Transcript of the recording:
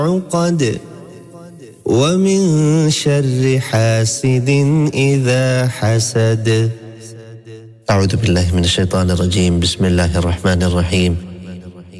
عقد ومن شر حاسد إذا حسد. أعوذ بالله من الشيطان الرجيم. بسم الله الرحمن الرحيم.